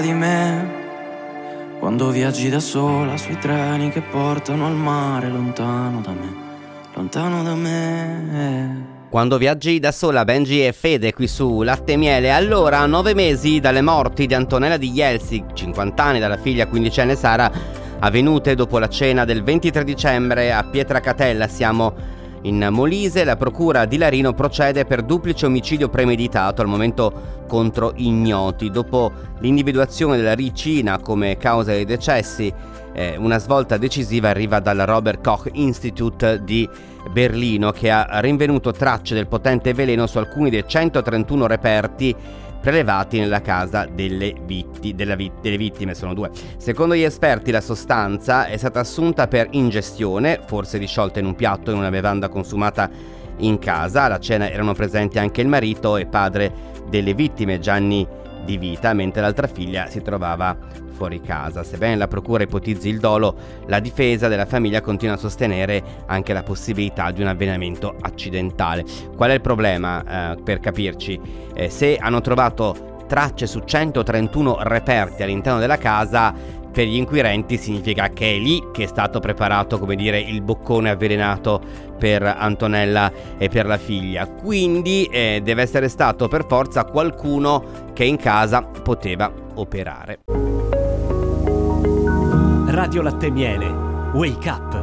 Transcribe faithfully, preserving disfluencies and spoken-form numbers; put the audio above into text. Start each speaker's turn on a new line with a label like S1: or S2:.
S1: di me. Quando viaggi da sola sui treni che portano al mare, lontano da me, lontano da me.
S2: Quando viaggi da sola, Benji e Fede qui su Latte e Miele. Allora, a nove mesi dalle morti di Antonella Di Jelsi, cinquanta anni dalla figlia quindicenne Sara, avvenute dopo la cena del ventitré dicembre a Pietracatella, siamo in Molise, la procura di Larino procede per duplice omicidio premeditato, al momento contro ignoti. Dopo l'individuazione della ricina come causa dei decessi, eh, una svolta decisiva arriva dal Robert Koch Institute di Berlino, che ha rinvenuto tracce del potente veleno su alcuni dei centotrentuno reperti prelevati nella casa delle, vitti, della vi, delle vittime, sono due. Secondo gli esperti la sostanza è stata assunta per ingestione, forse disciolta in un piatto in una bevanda consumata in casa. Alla cena erano presenti anche il marito e padre delle vittime, Gianni Di Vita, mentre l'altra figlia si trovava fuori casa. Sebbene la procura ipotizzi il dolo, la difesa della famiglia continua a sostenere anche la possibilità di un avvelenamento accidentale. Qual è il problema, eh, per capirci? Eh, se hanno trovato tracce su centotrentuno reperti all'interno della casa, per gli inquirenti significa che è lì che è stato preparato, come dire, il boccone avvelenato per Antonella e per la figlia. Quindi eh, deve essere stato per forza qualcuno che in casa poteva operare.
S3: Radio Latte e Miele, Wake Up.